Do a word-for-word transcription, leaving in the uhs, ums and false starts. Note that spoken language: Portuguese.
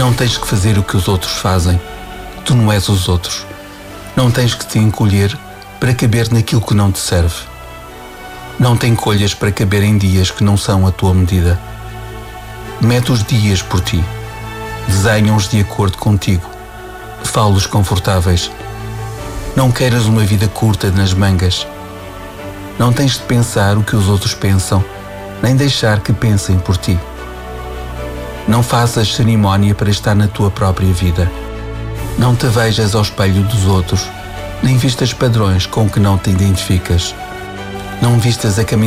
Não tens que fazer o que os outros fazem. Tu não és os outros. Não tens que te encolher para caber naquilo que não te serve. Não te encolhas para caber em dias que não são a tua medida. Mete os dias por ti. Desenha-os de acordo contigo. Fala-os confortáveis. Não queiras uma vida curta nas mangas. Não tens de pensar o que os outros pensam, nem deixar que pensem por ti. Não faças cerimónia para estar na tua própria vida. Não te vejas ao espelho dos outros, nem vistas padrões com que não te identificas. Não vistas a camisola